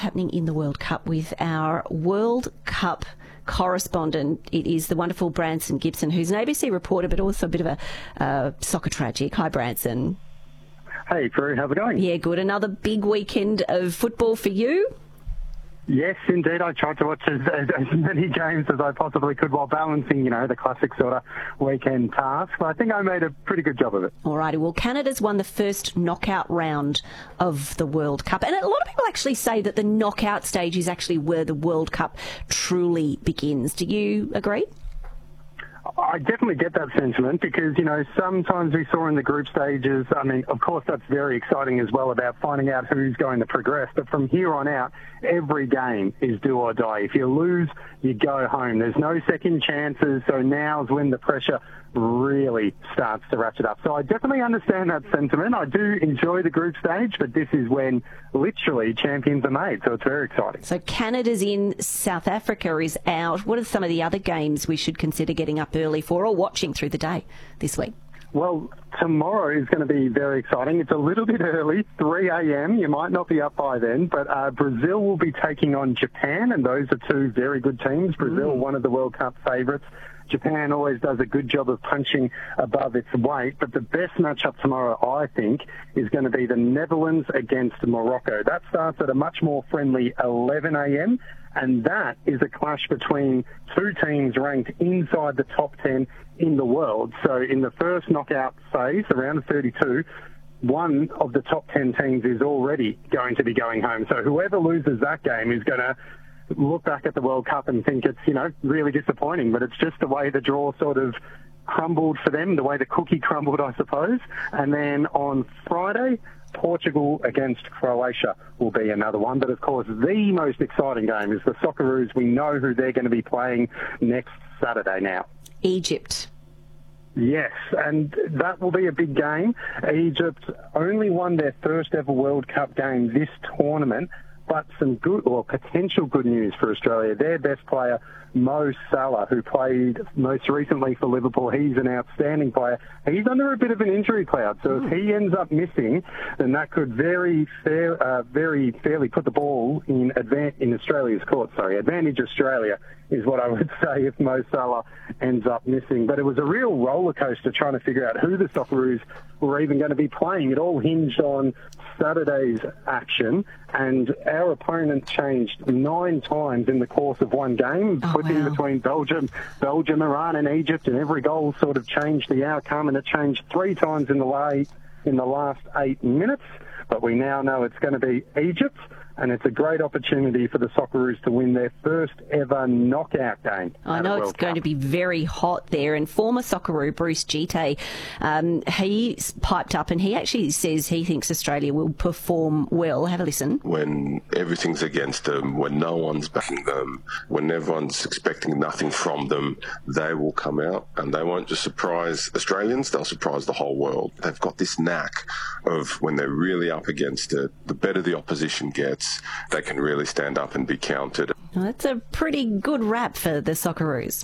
happening in the World Cup with our World Cup correspondent. It is the wonderful Branson Gibson, who's an ABC reporter, but also a bit of a soccer tragic. Hi, Branson. Hey, Prue, how's it going? Yeah, good. Another big weekend of football for you? Yes, indeed. I tried to watch as many games as I possibly could while balancing, the classic sort of weekend task. But I think I made a pretty good job of it. All righty. Well, Canada's won the first knockout round of the World Cup. And a lot of people actually say that the knockout stage is actually where the World Cup truly begins. Do you agree? I definitely get that sentiment because, sometimes we saw in the group stages, of course, that's very exciting as well about finding out who's going to progress. But from here on out, every game is do or die. If you lose, you go home. There's no second chances. So now's when the pressure really starts to ratchet up. So I definitely understand that sentiment. I do enjoy the group stage, but this is when literally champions are made. So it's very exciting. So Canada's in, South Africa is out. What are some of the other games we should consider getting up early for or watching through the day this week? Well, tomorrow is going to be very exciting. It's a little bit early, 3 a.m. You might not be up by then, but Brazil will be taking on Japan, and those are two very good teams. Brazil, one of the World Cup favourites. Japan always does a good job of punching above its weight, but the best matchup tomorrow, I think, is going to be the Netherlands against Morocco. That starts at a much more friendly 11 a.m., and that is a clash between two teams ranked inside the top 10 in the world. So in the first knockout phase, around 32, one of the top 10 teams is already going to be going home. So whoever loses that game is going to look back at the World Cup and think it's, really disappointing, but it's just the way the draw sort of crumbled for them, the way the cookie crumbled, I suppose. And then on Friday, Portugal against Croatia will be another one. But of course, the most exciting game is the Socceroos. We know who they're going to be playing next Saturday now. Egypt. Yes, and that will be a big game. Egypt only won their first ever World Cup game this tournament, but some good or potential good news for Australia. Their best player, Mo Salah, who played most recently for Liverpool, he's an outstanding player. He's under a bit of an injury cloud, so if he ends up missing, then that could very fairly put the ball in Australia's court. Advantage Australia is what I would say if Mo Salah ends up missing. But it was a real roller coaster trying to figure out who the Socceroos were even going to be playing. It all hinged on Saturday's action, and our opponent changed 9 times in the course of one game, flipping between Belgium, Iran and Egypt, and every goal sort of changed the outcome, and it changed 3 times in the last 8 minutes. But we now know it's going to be Egypt, and it's a great opportunity for the Socceroos to win their first ever knockout game. I know it's going to be very hot there. And former Socceroo Bruce Gite, he's piped up and he actually says he thinks Australia will perform well. Have a listen. When everything's against them, when no one's backing them, when everyone's expecting nothing from them, they will come out and they won't just surprise Australians, they'll surprise the whole world. They've got this knack of when they're really up against it, the better the opposition gets, they can really stand up and be counted. Well, that's a pretty good rap for the Socceroos.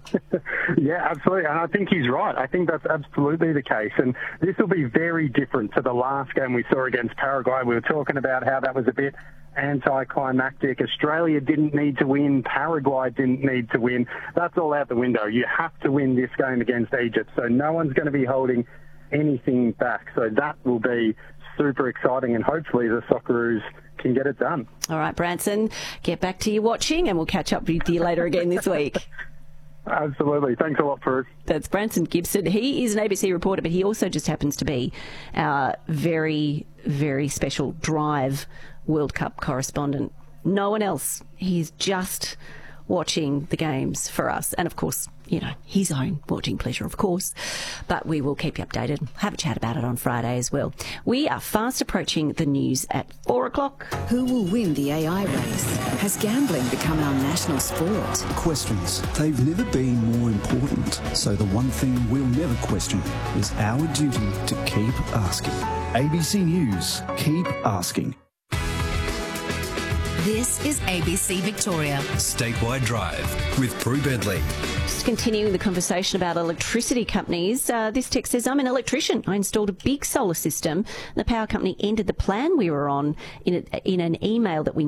Yeah, absolutely. And I think he's right. I think that's absolutely the case. And this will be very different to the last game we saw against Paraguay. We were talking about how that was a bit anticlimactic. Australia didn't need to win. Paraguay didn't need to win. That's all out the window. You have to win this game against Egypt. So no one's going to be holding anything back. So that will be super exciting, and hopefully the Socceroos can get it done. All right, Branson, get back to your watching and we'll catch up with you later again this week. Absolutely. Thanks a lot, Bruce. That's Branson Gibson. He is an ABC reporter, but he also just happens to be our very, very special Drive World Cup correspondent. No one else. He's just watching the games for us. And, of course, his own watching pleasure, of course. But we will keep you updated. Have a chat about it on Friday as well. We are fast approaching the news at 4 o'clock. Who will win the AI race? Has gambling become our national sport? Questions. They've never been more important. So the one thing we'll never question is our duty to keep asking. ABC News. Keep asking. This is ABC Victoria. Statewide Drive with Prue Bedley. Just continuing the conversation about electricity companies, this text says, I'm an electrician. I installed a big solar system. The power company ended the plan we were on in an email that we